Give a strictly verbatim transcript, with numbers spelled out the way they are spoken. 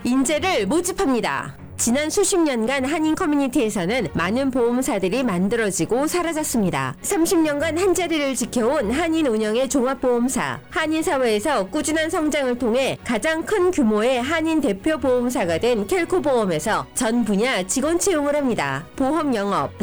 인재를 모집합니다. 지난 수십 년간 한인 커뮤니티에서는 많은 보험사들이 만들어지고 사라졌습니다. 삼십 년간 한자리를 지켜온 한인 운영의 종합보험사. 한인 사회에서 꾸준한 성장을 통해 가장 큰 규모의 한인 대표 보험사가 된 켈코보험에서 전 분야 직원 채용을 합니다. 보험 영업,